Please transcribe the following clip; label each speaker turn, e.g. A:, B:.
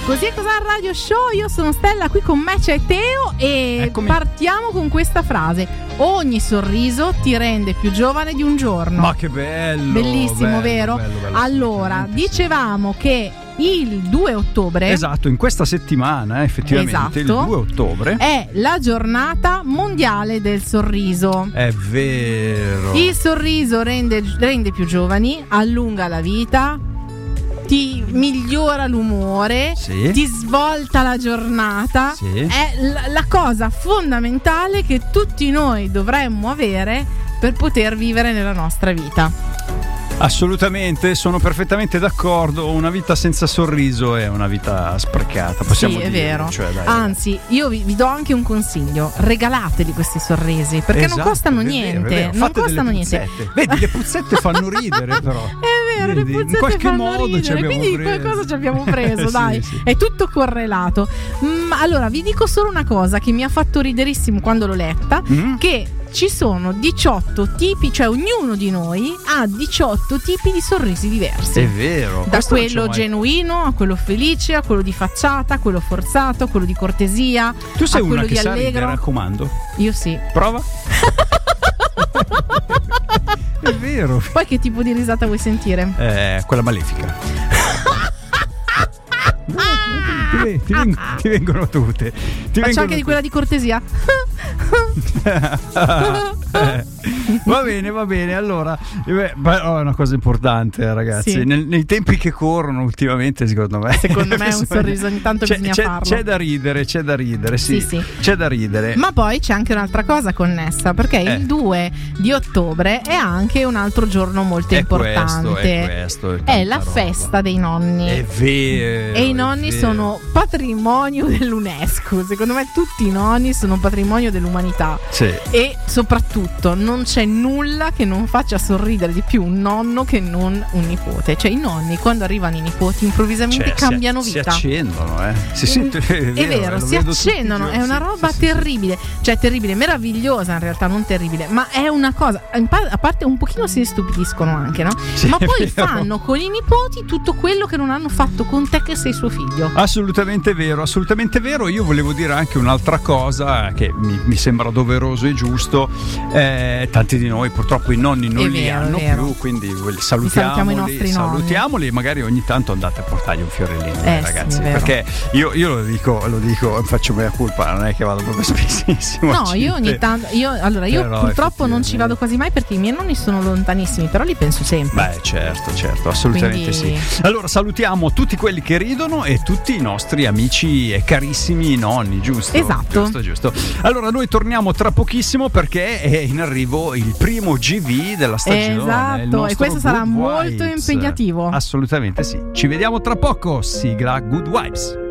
A: Così è Cos'è Radio Show, io sono Stella, qui con me c'è Teo e
B: Eccomi.
A: Partiamo con questa frase: ogni sorriso ti rende più giovane di un giorno.
B: Ma che bello!
A: Bellissimo,
B: bello,
A: vero?
B: bello,
A: allora, dicevamo che il 2 ottobre,
B: esatto, in questa settimana effettivamente
A: esatto,
B: il 2 ottobre
A: è la giornata mondiale del sorriso.
B: È vero.
A: Il sorriso rende più giovani, allunga la vita, ti migliora l'umore,
B: Sì.
A: ti svolta la giornata.
B: Sì.
A: È la cosa fondamentale che tutti noi dovremmo avere per poter vivere nella nostra vita.
B: Assolutamente, sono perfettamente d'accordo. Una vita senza sorriso è una vita sprecata, possiamo
A: Sì,
B: dire.
A: è vero.
B: Cioè, dai,
A: Anzi, io vi do anche un consiglio: regalateli questi sorrisi, perché
B: esatto,
A: non costano
B: è vero,
A: niente.
B: è vero.
A: Non
B: Fate
A: costano
B: delle
A: niente.
B: puzzette. Vedi, le puzzette fanno ridere, però.
A: È vero,
B: Vedi,
A: le puzzette
B: in qualche
A: fanno
B: modo ci
A: ridere,
B: abbiamo
A: quindi
B: preso.
A: qualcosa ci abbiamo preso,
B: Sì,
A: dai.
B: sì.
A: È tutto correlato. Allora, vi dico solo una cosa che mi ha fatto riderissimo quando l'ho letta, che ci sono 18 tipi, cioè ognuno di noi ha 18 tipi di sorrisi diversi.
B: È vero.
A: Da
B: Questo non
A: quello
B: c'è mai.
A: genuino a quello felice, a quello di facciata, a quello forzato, a quello di cortesia,
B: Tu sei
A: a
B: una
A: quello
B: che
A: di
B: sa ridere,
A: allegro.
B: raccomando.
A: Io sì.
B: Prova. È vero.
A: Poi che tipo di risata vuoi sentire?
B: Quella malefica. Ti vengono tutte.
A: Faccio anche di quella di cortesia.
B: Va bene. Allora, è una cosa importante, ragazzi.
A: Sì.
B: Nei tempi che corrono ultimamente, secondo me
A: un sorriso ogni tanto bisogna farlo.
B: C'è da ridere, sì.
A: Sì.
B: C'è da ridere.
A: Ma poi c'è anche un'altra cosa connessa, perché il 2 di ottobre è anche un altro giorno molto importante. È la festa dei nonni.
B: È vero.
A: E i nonni sono patrimonio dell'UNESCO. Secondo me tutti i nonni sono patrimonio dell'umanità.
B: Sì.
A: E soprattutto non c'è nulla che non faccia sorridere di più un nonno che non un nipote. Cioè i nonni, quando arrivano i nipoti, improvvisamente cambiano vita.
B: Si accendono,
A: È vero, si accendono. È una roba terribile. Cioè terribile, meravigliosa in realtà, non terribile. Ma è una cosa, a parte un pochino si stupidiscono anche, no?
B: Sì,
A: ma poi
B: vero.
A: fanno con i nipoti tutto quello che non hanno fatto con te che sei suo figlio.
B: Assolutamente vero. Io volevo dire anche un'altra cosa che mi sembra doveroso e giusto. Tanti di noi purtroppo i nonni non li hanno più, quindi salutiamoli,
A: i nostri
B: salutiamoli e magari ogni tanto andate a portargli un fiorellino, ragazzi,
A: sì,
B: perché io lo dico, faccio mea colpa, non è che vado proprio spessissimo.
A: No, io ogni tanto io purtroppo non ci vado quasi mai perché i miei nonni sono lontanissimi, però li penso sempre.
B: Beh, certo, assolutamente.
A: Quindi...
B: sì. Allora salutiamo tutti quelli che ridono e tutti i nostri amici e carissimi nonni, giusto?
A: Esatto.
B: Giusto. Allora noi torniamo tra pochissimo perché è in arrivo il primo GV della stagione.
A: Esatto, e questo sarà molto impegnativo.
B: Assolutamente sì. Ci vediamo tra poco. Sigla Good Vibes.